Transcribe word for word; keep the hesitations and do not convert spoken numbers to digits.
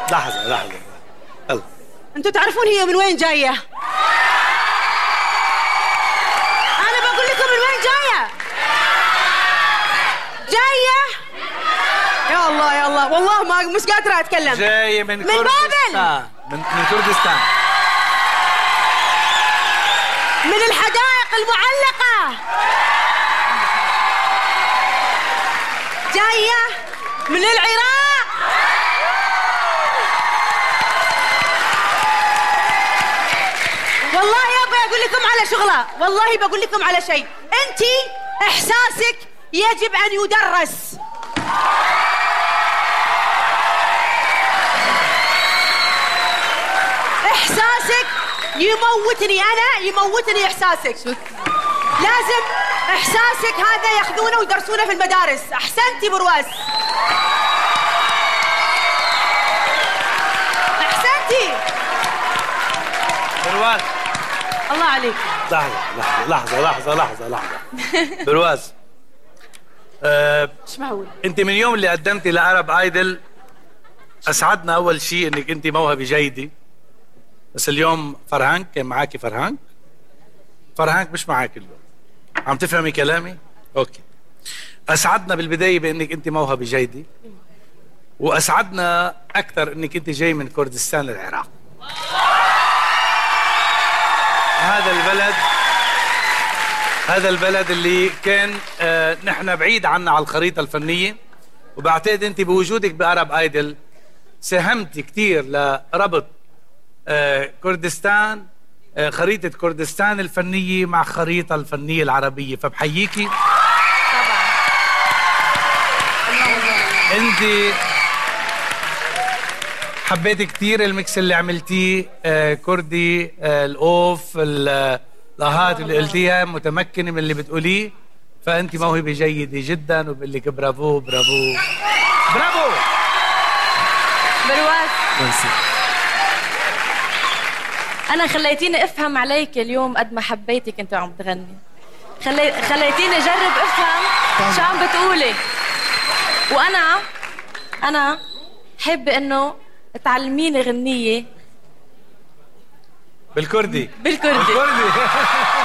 لحظة لحظة يلا. انتوا تعرفون هي من وين جاية؟ أنا بقول لكم من وين جاية؟ جاية؟ يا الله يا الله والله ما مش قادرة أتكلم. جاية من, من كردستان. بابل. من من كردستان. من الحدائق المعلقة. جاية من العراق. والله يابا أقول لكم على شغلة، والله بقول لكم على شيء، أنتي إحساسك يجب أن يدرس. إحساسك يموتني أنا، يموتني إحساسك. لازم إحساسك هذا ياخذونه ويدرسونه في المدارس. أحسنتي برواز، أحسنتي برواز. الله عليك. لحظة لحظة لحظة لحظة لحظة برواز، أه ايش معقول؟ انت من يوم اللي قدمتي لعرب ايدل اسعدنا اول شيء انك انت موهبة جيدة، بس اليوم فرهانك كان معاكي. فرهانك فرهانك مش معاك اليوم. عم تفهمي كلامي؟ اوكي. اسعدنا بالبداية بانك انت موهبة جيدة، واسعدنا اكثر انك انت جاي من كردستان العراق. هذا البلد هذا البلد اللي كان آه نحن بعيد عنا على الخريطة الفنية، وبعتقد انت بوجودك بأرب ايدل ساهمتي كثير لربط آه كردستان، آه خريطة كردستان الفنية مع خريطة الفنية العربية، فبحييكي. طبعا انت حبيت كثير الميكس اللي عملتيه، آه كردي، آه الاوف، الاهات اللي قلتيها، متمكنه من اللي بتقوليه، فانت موهبه جيده جدا، وبقول لك برافو برافو برافو. برواز، انا خليتيني افهم عليك اليوم قد ما حبيتك انت وعم تغني. خلي... خليتيني اجرب افهم شو عم بتقولي، وانا انا حابه انه تعلميني غنية بالكردي. بالكردي بالكردي